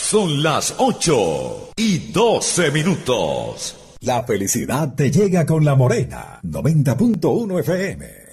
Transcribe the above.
Son las 8:12. La felicidad te llega con La Morena, 90.1 FM.